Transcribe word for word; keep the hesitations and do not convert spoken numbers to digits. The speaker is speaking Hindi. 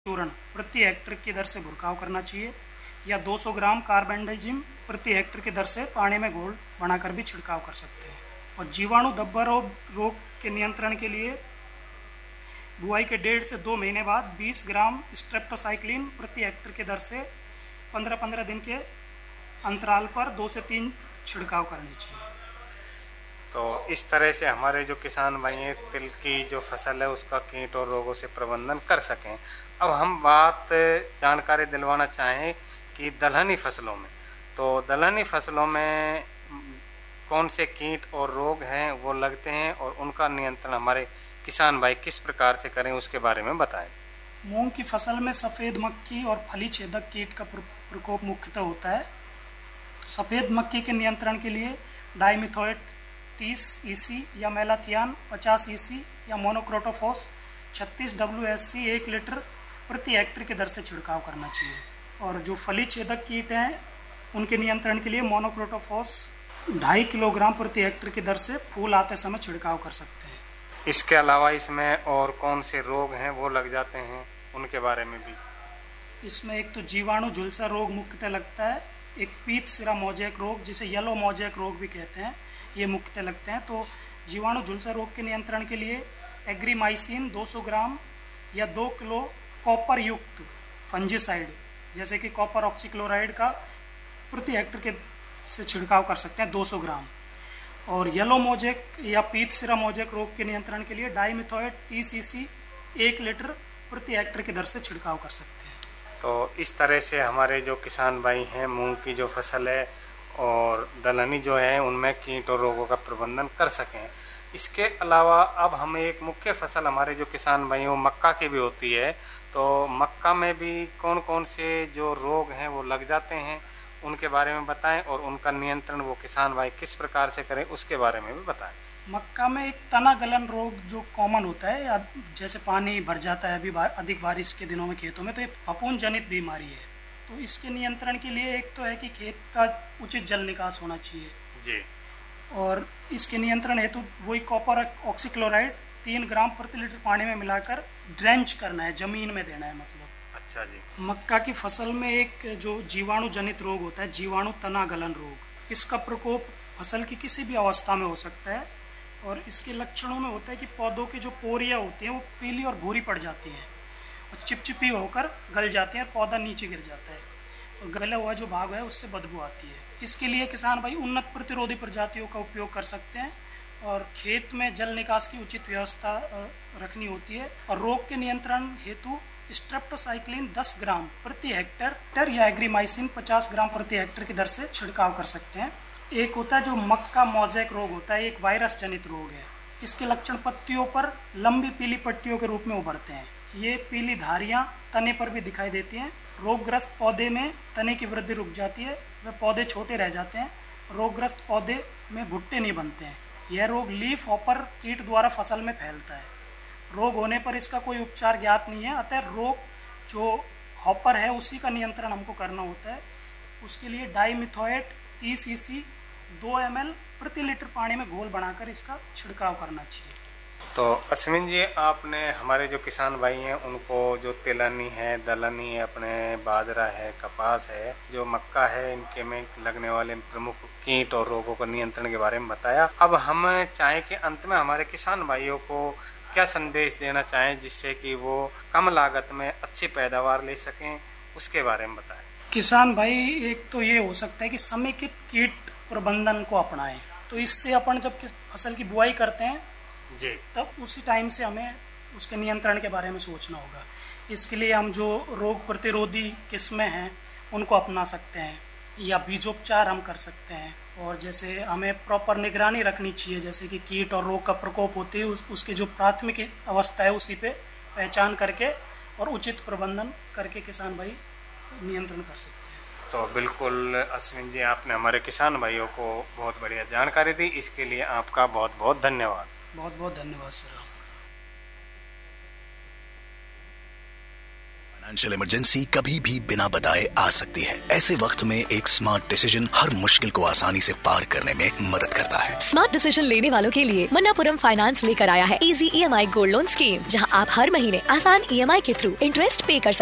चूर्ण प्रति हेक्टेयर की दर से छिड़काव करना चाहिए या दो सौ ग्राम कार्बेंडाजिम प्रति हेक्टेयर की दर से पानी में घोल बनाकर भी छिड़काव कर सकते हैं। और जीवाणु धब्बा रोग रोग के नियंत्रण के लिए बुआई के डेढ़ से दो महीने बाद बीस ग्राम स्ट्रेप्टोसाइक्लिन प्रति हेक्टेयर की दर से पंद्रह पंद्रह दिन के अंतराल पर दो से तीन छिड़काव करनी चाहिए। तो इस तरह से हमारे जो किसान भाई हैं तिल की जो फसल है उसका कीट और रोगों से प्रबंधन कर सकें। अब हम बात जानकारी दिलवाना चाहें कि दलहनी फसलों में, तो दलहनी फसलों में कौन से कीट और रोग हैं वो लगते हैं और उनका नियंत्रण हमारे किसान भाई किस प्रकार से करें उसके बारे में बताएं। मूंग की फसल में सफ़ेद मक्खी और फली छेदक कीट का प्रकोप मुख्यतः होता है। तो सफ़ेद मक्खी के नियंत्रण के लिए डाइमिथोएट तीस ईसी या मेलाथियान पचास ईसी या मोनोक्रोटोफॉस छत्तीस डब्ल्यू एस सी एक लीटर प्रति हेक्टेयर की दर से छिड़काव करना चाहिए। और जो फली छेदक कीट हैं उनके नियंत्रण के लिए मोनोक्रोटोफॉस ढाई किलोग्राम प्रति हेक्टेयर की दर से फूल आते समय छिड़काव कर सकते हैं। इसके अलावा इसमें और कौन से रोग हैं वो लग जाते हैं उनके बारे में भी? इसमें एक तो जीवाणु झुलसा रोग मुख्यतः लगता है, एक पीत सिरा मोज़ेक रोग जिसे येलो मोज़ेक रोग भी कहते हैं, ये मुख्यतः लगते हैं। तो जीवाणु झुलसा रोग के नियंत्रण के लिए एग्रीमाइसिन दो सौ ग्राम या दो किलो कॉपर युक्त फंजीसाइड जैसे कि कॉपर ऑक्सीक्लोराइड का प्रति हेक्टेयर के से छिड़काव कर सकते हैं दो सौ ग्राम। और येलो मोज़ेक या पीत सिरा मोज़ेक रोग के नियंत्रण के लिए डाइमिथोएट तीस ईसी एक लीटर प्रति हेक्टेयर की दर से छिड़काव कर सकते हैं। तो इस तरह से हमारे जो किसान भाई हैं मूंग की जो फसल है और दलहनी जो है उनमें कीट और रोगों का प्रबंधन कर सकें। इसके अलावा अब हमें एक मुख्य फसल हमारे जो किसान भाई वो मक्का की भी होती है, तो मक्का में भी कौन कौन से जो रोग हैं वो लग जाते हैं उनके बारे में बताएं और उनका नियंत्रण वो किसान भाई किस प्रकार से करें उसके बारे में भी बताएं। मक्का में एक तना गलन रोग जो कॉमन होता है, या जैसे पानी भर जाता है अभी अधिक बारिश के दिनों में खेतों में, तो ये फफूंद जनित बीमारी है। तो इसके नियंत्रण के लिए एक तो है कि खेत का उचित जल निकास होना चाहिए जी, और इसके नियंत्रण हेतु तो वही कॉपर ऑक्सीक्लोराइड तीन ग्राम प्रति लीटर पानी में मिलाकर ड्रेंच करना है, जमीन में देना है मतलब। अच्छा जी। मक्का की फसल में एक जो जीवाणु जनित रोग होता है, जीवाणु तना गलन रोग, इसका प्रकोप फसल की किसी भी अवस्था में हो सकता है और इसके लक्षणों में होता है कि पौधों की जो पोरियाँ होती हैं वो पीली और भूरी पड़ जाती हैं और चिपचिपी होकर गल जाती हैं और पौधा नीचे गिर जाता है और गला हुआ जो भाग है उससे बदबू आती है। इसके लिए किसान भाई उन्नत प्रतिरोधी प्रजातियों का उपयोग कर सकते हैं और खेत में जल निकास की उचित व्यवस्था रखनी होती है। और रोग के नियंत्रण हेतु स्ट्रेप्टोसाइक्लिन दस ग्राम प्रति हेक्टेयर या एग्रीमाइसिन पचास ग्राम प्रति हेक्टेयर की दर से छिड़काव कर सकते हैं। एक होता है जो मक्का मोज़ेक रोग होता है, एक वायरस जनित रोग है। इसके लक्षण पत्तियों पर लंबी पीली पट्टियों के रूप में उभरते हैं। ये पीली धारियां तने पर भी दिखाई देती हैं। रोगग्रस्त पौधे में तने की वृद्धि रुक जाती है, वे पौधे छोटे रह जाते हैं। रोगग्रस्त पौधे में भुट्टे नहीं बनते हैं। यह रोग लीफ हॉपर कीट द्वारा फसल में फैलता है। रोग होने पर इसका कोई उपचार ज्ञात नहीं है, अतः रोग जो हॉपर है उसी का नियंत्रण हमको करना होता है। उसके लिए डाइमिथोएट तीस ईसी दो एम एल प्रति लीटर पानी में घोल बनाकर इसका छिड़काव करना चाहिए। तो अश्विन जी, आपने हमारे जो किसान भाई हैं उनको जो तिलहनी है, दलहनी है, अपने बाजरा है, कपास है, जो मक्का है, इनके में लगने वाले प्रमुख कीट और रोगों का नियंत्रण के बारे में बताया। अब हम चाहें कि अंत में हमारे किसान भाइयों को क्या संदेश देना चाहें जिससे कि वो कम लागत में अच्छी पैदावार ले सकें, उसके बारे में बताएं। किसान भाई, एक तो ये हो सकता है कि समेकित कीट प्रबंधन को अपनाएं। तो इससे अपन जब किस फसल की बुआई करते हैं जी, तब उसी टाइम से हमें उसके नियंत्रण के बारे में सोचना होगा। इसके लिए हम जो रोग प्रतिरोधी किस्में हैं उनको अपना सकते हैं या बीजोपचार हम कर सकते हैं। और जैसे हमें प्रॉपर निगरानी रखनी चाहिए, जैसे कि कीट और रोग का प्रकोप होते है उस, उसके जो प्राथमिक अवस्था है उसी पे पहचान करके और उचित प्रबंधन करके किसान भाई नियंत्रण कर सकते हैं। तो बिल्कुल अश्विन जी, आपने हमारे किसान भाइयों को बहुत बढ़िया जानकारी दी, इसके लिए आपका बहुत बहुत धन्यवाद। बहुत बहुत धन्यवाद सर। फाइनेंशियल इमरजेंसी कभी भी बिना बताए आ सकती है। ऐसे वक्त में एक स्मार्ट डिसीजन हर मुश्किल को आसानी से पार करने में मदद करता है। स्मार्ट डिसीजन लेने वालों के लिए मन्नापुरम फाइनेंस लेकर आया है easy EMI gold loan scheme, जहां आप हर महीने आसान ईएमआई के थ्रू इंटरेस्ट पे कर सकते हैं।